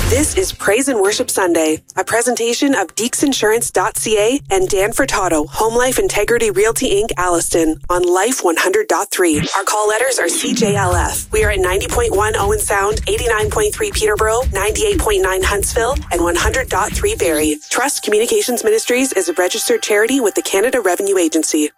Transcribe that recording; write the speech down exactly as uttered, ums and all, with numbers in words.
This is Praise and Worship Sunday, a presentation of Deeks Insurance dot C A and Dan Furtado, Home Life Integrity Realty Incorporated, Alliston, on Life one hundred point three. Our call letters are C J L F. We are at ninety point one Owen Sound, eighty-nine point three Peterborough, ninety-eight point nine Huntsville, and one hundred point three Barrie. Trust Communications Ministries is a registered charity with the Canada Revenue Agency.